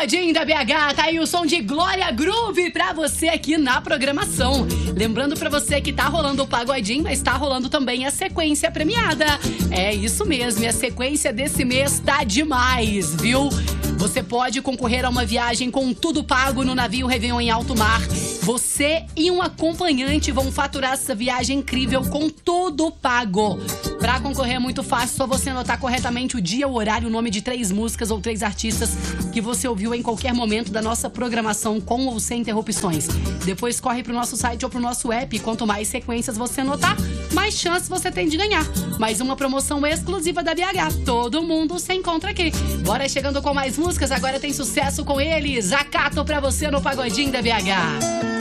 Pagodinho da BH, tá aí o som de Glória Groove pra você aqui na programação. Lembrando pra você que tá rolando o Pagodinho, mas tá rolando também a sequência premiada. É isso mesmo, e a sequência desse mês tá demais, viu? Você pode concorrer a uma viagem com tudo pago no navio Réveillon em alto mar. Você e um acompanhante vão faturar essa viagem incrível com tudo pago. Pra concorrer é muito fácil, só você anotar corretamente o dia, o horário, o nome de 3 músicas ou 3 artistas que você ouviu em qualquer momento da nossa programação, com ou sem interrupções. Depois corre pro nosso site ou pro nosso app. Quanto mais sequências você anotar, mais chance você tem de ganhar. Mais uma promoção exclusiva da BH. Todo mundo se encontra aqui. Bora chegando com mais músicas. Agora tem sucesso com eles. Acato pra você no Pagodinho da BH.